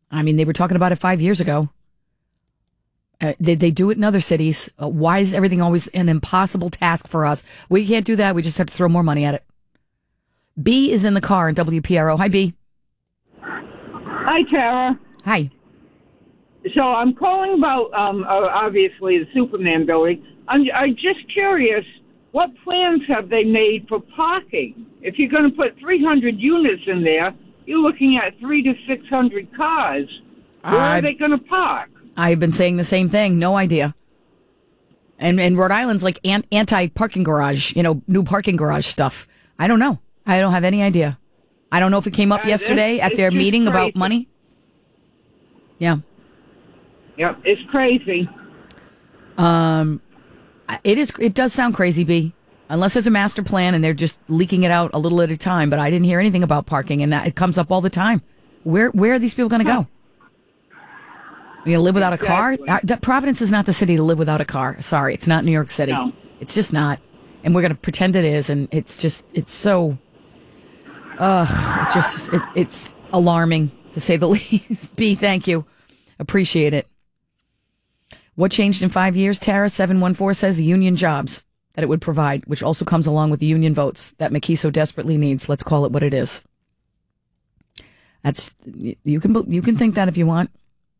I mean, they were talking about it 5 years ago. They do it in other cities. Why is everything always an impossible task for us? We can't do that. We just have to throw more money at it. B is in the car in WPRO. Hi, B. Hi, Tara. Hi. So I'm calling about, obviously, the Superman building. I'm just curious, what plans have they made for parking? If you're going to put 300 units in there, you're looking at 300 to 600 cars. Where are they going to park? I've been saying the same thing. No idea. And Rhode Island's like anti-parking garage, new parking garage stuff. I don't know. I don't have any idea. I don't know if it came up yesterday at their meeting crazy. About money. Yeah. Yep, it's crazy. It does sound crazy, B. Unless there's a master plan and they're just leaking it out a little at a time. But I didn't hear anything about parking, and that it comes up all the time. Where are these people going to go? You going to live without a car? Providence is not the city to live without a car. Sorry, it's not New York City. No. It's just not. And we're going to pretend it is, and it's so. It's alarming to say the least. B, thank you, appreciate it. What changed in 5 years? Tara 714 says the union jobs that it would provide, which also comes along with the union votes that McKee so desperately needs. Let's call it what it is. That's you can think that if you want.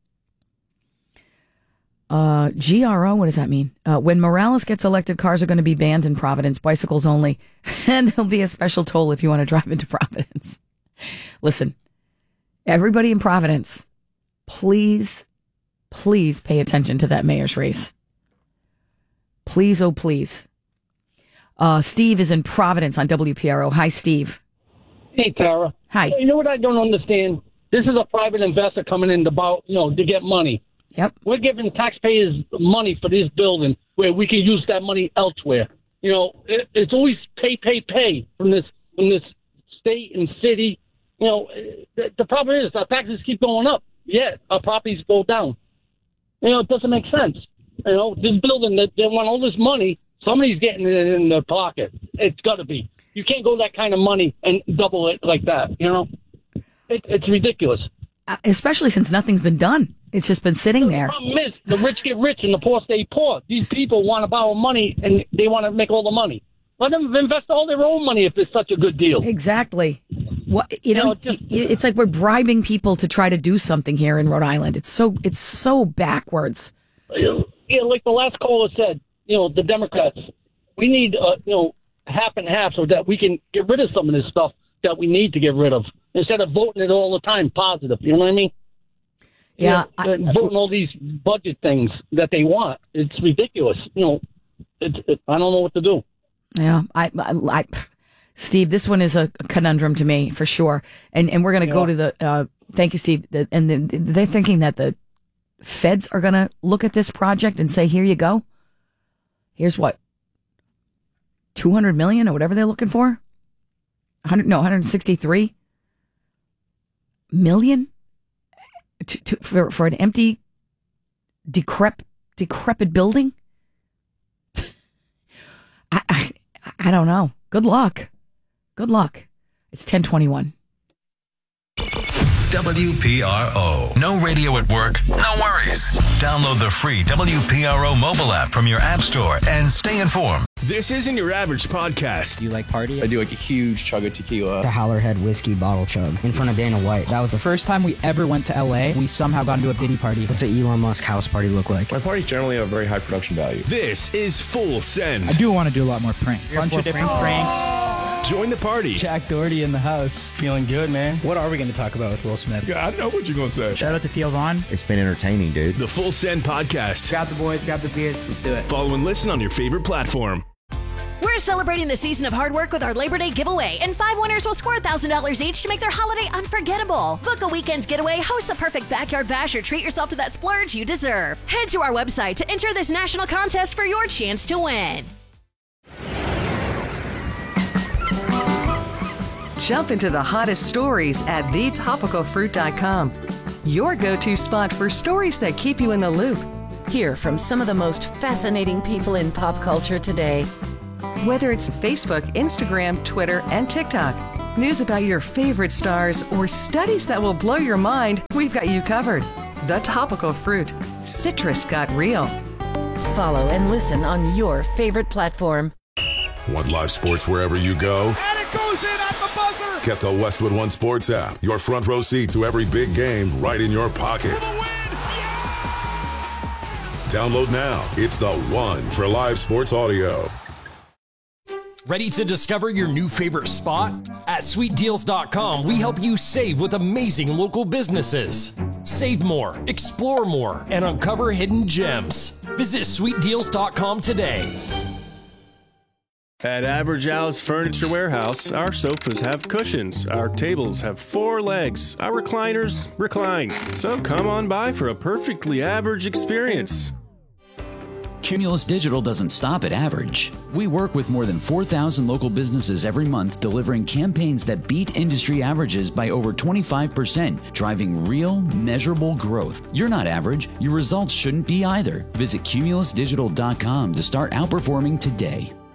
GRO, what does that mean? When Morales gets elected, cars are going to be banned in Providence, bicycles only, and there'll be a special toll if you want to drive into Providence. Listen, everybody in Providence, please pay attention to that mayor's race. Please, oh please. Steve is in Providence on WPRO. Hi, Steve. Hey, Tara. Hi. You know what I don't understand? This is a private investor coming in to get money. Yep. We're giving taxpayers money for this building where we can use that money elsewhere. It's always pay from this state and city. The problem is our taxes keep going up, yet our properties go down. It doesn't make sense. This building, they want all this money. Somebody's getting it in their pocket. It's got to be. You can't go that kind of money and double it like that, It's ridiculous. Especially since nothing's been done. It's just been sitting there. The problem is the rich get rich and the poor stay poor. These people want to borrow money and they want to make all the money. Let them invest all their own money if it's such a good deal. Exactly. It's like we're bribing people to try to do something here in Rhode Island. It's so backwards. Yeah, like the last caller said, the Democrats, we need half and half so that we can get rid of some of this stuff that we need to get rid of instead of voting it all the time positive. You know what I mean? Yeah, voting all these budget things that they want. It's ridiculous. I don't know what to do. Yeah, Steve, this one is a conundrum to me for sure. And we're going to go to the. Thank you, Steve. They're thinking that the feds are going to look at this project and say, "Here you go. Here's what, 200 million or whatever they're looking for. 163 million." For an empty, decrepit building? I don't know. Good luck. It's 10:21. WPRO. No radio at work? No worries. Download the free WPRO mobile app from your app store and stay informed. This isn't your average podcast. Do you like party? I do like a huge chug of tequila. The Howlerhead whiskey bottle chug in front of Dana White. That was the first time we ever went to LA. We somehow got into a Diddy party. What's an Elon Musk house party look like? My parties generally have very high production value. This is Full Send. I do want to do a lot more pranks. Bunch of different pranks. Join the party. Jack Doherty in the house. Feeling good, man. What are we going to talk about with Will Smith? Yeah, I know what you're going to say. Shout out to Theo Vaughn. It's been entertaining, dude. The Full Send podcast. Grab the boys, grab the beers, let's do it. Follow and listen on your favorite platform. We're celebrating the season of hard work with our Labor Day giveaway, and 5 winners will score $1,000 each to make their holiday unforgettable. Book a weekend getaway, host the perfect backyard bash, or treat yourself to that splurge you deserve. Head to our website to enter this national contest for your chance to win. Jump into the hottest stories at thetopicalfruit.com. Your go-to spot for stories that keep you in the loop. Hear from some of the most fascinating people in pop culture today. Whether it's Facebook, Instagram, Twitter, and TikTok, news about your favorite stars, or studies that will blow your mind, we've got you covered. The Topical Fruit. Citrus got real. Follow and listen on your favorite platform. Want live sports wherever you go? And it goes in at the buzzer! Get the Westwood One Sports app. Your front row seat to every big game right in your pocket. For the win! Yeah! Download now. It's the one for live sports audio. Ready to discover your new favorite spot? At sweetdeals.com, we help you save with amazing local businesses. Save more, explore more, and uncover hidden gems. Visit sweetdeals.com today. At Average Al's Furniture Warehouse, our sofas have cushions, our tables have 4 legs, our recliners recline. So come on by for a perfectly average experience. Cumulus Digital doesn't stop at average. We work with more than 4,000 local businesses every month, delivering campaigns that beat industry averages by over 25%, driving real, measurable growth. You're not average. Your results shouldn't be either. Visit cumulusdigital.com to start outperforming today.